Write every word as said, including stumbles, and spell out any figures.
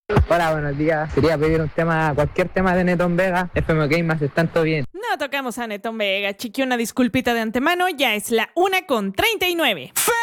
Hola, buenos días. Quería pedir un tema, cualquier tema de Neton Vega. F M Game más están todo bien. No tocamos a Neton Vega, chiqui, una disculpita de antemano, ya es la una con treinta y nueve.